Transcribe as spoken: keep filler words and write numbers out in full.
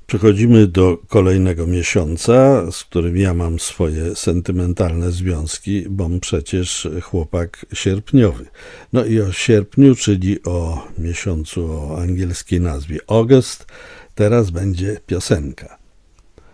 Przechodzimy do kolejnego miesiąca, z którym ja mam swoje sentymentalne związki, bo przecież chłopak sierpniowy. No i o sierpniu, czyli o miesiącu o angielskiej nazwie August, teraz będzie piosenka.